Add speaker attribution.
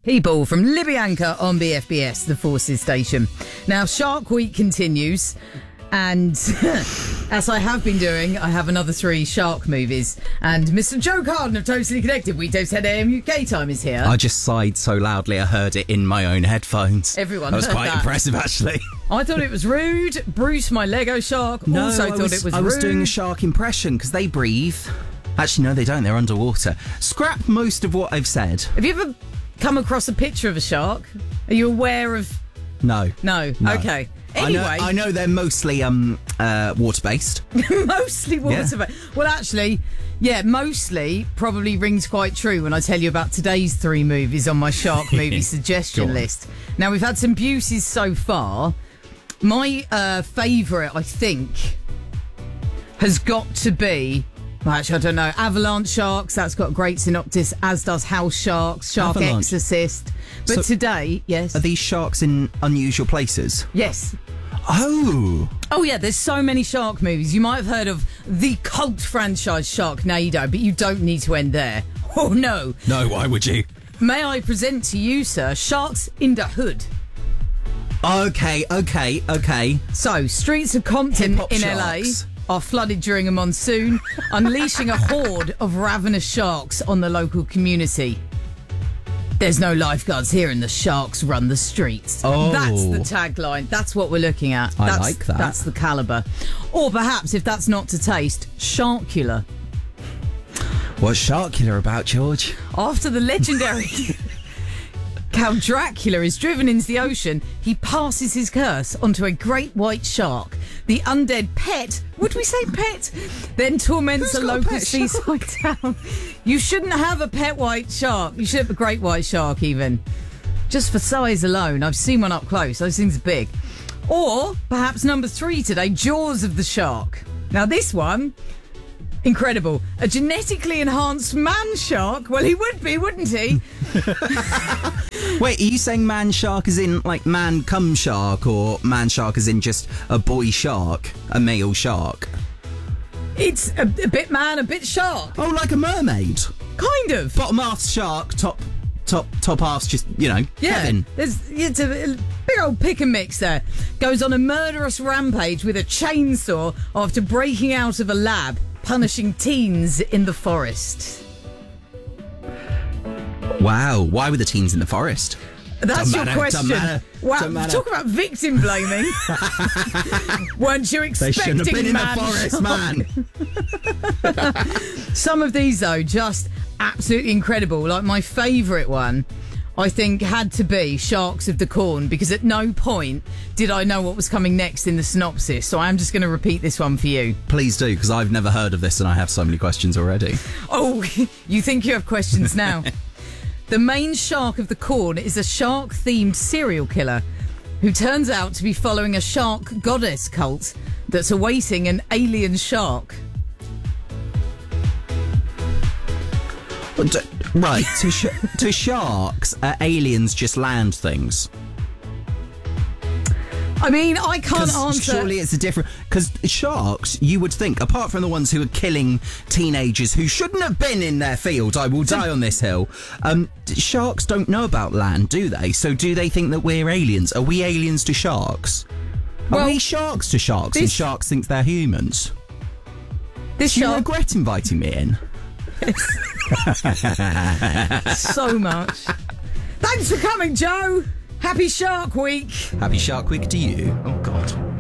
Speaker 1: People from Libyanka on BFBS, the Forces Station. Now, Shark Week continues, and as I have been doing, I have another 3 shark movies. And Mr. Joe Carden of Totally Connected, weekdays 10 a.m. UK time is here.
Speaker 2: I just sighed so loudly I heard it in my own headphones.
Speaker 1: Everyone
Speaker 2: That was
Speaker 1: heard
Speaker 2: quite
Speaker 1: that.
Speaker 2: impressive, actually.
Speaker 1: I thought it was rude. Bruce, my Lego shark, also thought it was rude.
Speaker 2: I was doing a shark impression because they breathe. Actually, no, they don't. They're underwater. Scrap most of what I've said.
Speaker 1: Have you ever come across a picture of a shark? Are you aware of...
Speaker 2: No.
Speaker 1: No. Okay. Anyway,
Speaker 2: I know they're mostly water-based.
Speaker 1: mostly water. Well, actually, yeah, mostly probably rings quite true when I tell you about today's 3 movies on my shark movie suggestion list. Now, we've had some beauties so far. My favourite, I think, has got to be... Well, actually, I don't know. Avalanche Sharks, that's got a great synopsis, as does House Sharks, Shark
Speaker 2: Avalanche.
Speaker 1: Exorcist. But
Speaker 2: So-
Speaker 1: today, yes.
Speaker 2: Are these sharks in unusual places?
Speaker 1: Yes.
Speaker 2: Oh!
Speaker 1: Oh, yeah, there's so many shark movies. You might have heard of the cult franchise Sharknado, but you don't need to end there. Oh, no.
Speaker 2: No, why would you?
Speaker 1: May I present to you, sir, Sharks in the Hood.
Speaker 2: Okay.
Speaker 1: So, streets of Compton
Speaker 2: Hip-hop
Speaker 1: in
Speaker 2: sharks.
Speaker 1: LA are flooded during a monsoon, unleashing a horde of ravenous sharks on the local community. There's no lifeguards here and the sharks run the streets.
Speaker 2: Oh.
Speaker 1: That's the tagline. That's what we're looking at.
Speaker 2: I like that.
Speaker 1: That's the calibre. Or perhaps, if that's not to taste, Sharkula.
Speaker 2: What's Sharkula about, George?
Speaker 1: After the legendary Count Dracula is driven into the ocean, he passes his curse onto a great white shark. The undead pet, would we say pet? Then torments
Speaker 2: Who's
Speaker 1: a
Speaker 2: got a
Speaker 1: local
Speaker 2: pet
Speaker 1: seaside town. You shouldn't have a pet white shark. You should have a great white shark even. Just for size alone. I've seen one up close. Those things are big. Or perhaps number 3 today, Jaws of the Shark. Now this one... incredible. A genetically enhanced man shark. Well, he would be, wouldn't he?
Speaker 2: Wait, are you saying man shark as in like man cum shark, or man shark as in just a boy shark, a male shark?
Speaker 1: It's a bit man, a bit shark.
Speaker 2: Oh, like a mermaid.
Speaker 1: Kind of.
Speaker 2: Bottom half's shark, top half's just,
Speaker 1: Yeah,
Speaker 2: Kevin.
Speaker 1: it's a big old pick and mix there. Goes on a murderous rampage with a chainsaw after breaking out of a lab, punishing teens in the forest.
Speaker 2: Wow, why were the teens in the forest?
Speaker 1: That's
Speaker 2: Don't
Speaker 1: your
Speaker 2: matter,
Speaker 1: question.
Speaker 2: don't matter,
Speaker 1: Wow,
Speaker 2: don't matter.
Speaker 1: talk about victim blaming. Weren't you
Speaker 2: They
Speaker 1: expecting
Speaker 2: shouldn't have been in the
Speaker 1: man
Speaker 2: forest,
Speaker 1: shark?
Speaker 2: man.
Speaker 1: Some of these, though, just absolutely incredible. Like, my favourite one, I think, had to be Sharks of the Corn, because at no point did I know what was coming next in the synopsis. So I'm just going to repeat this one for you.
Speaker 2: Please do, because I've never heard of this and I have so many questions already.
Speaker 1: Oh, you think you have questions now? The main shark of the corn is a shark-themed serial killer who turns out to be following a shark goddess cult that's awaiting an alien shark.
Speaker 2: Right, to sharks, aliens just land things?
Speaker 1: I mean, I can't
Speaker 2: 'Cause
Speaker 1: answer.
Speaker 2: surely it's a different... Because sharks, you would think, apart from the ones who are killing teenagers who shouldn't have been in their field, I will die on this hill, sharks don't know about land, do they? So do they think that we're aliens? Are we aliens to sharks? Are
Speaker 1: Well,
Speaker 2: we sharks to sharks and sharks think they're humans?
Speaker 1: This
Speaker 2: Do you
Speaker 1: shark
Speaker 2: regret inviting me in?
Speaker 1: so much. Thanks for coming, Joe. Happy Shark Week.
Speaker 2: Happy Shark Week to you. Oh, God.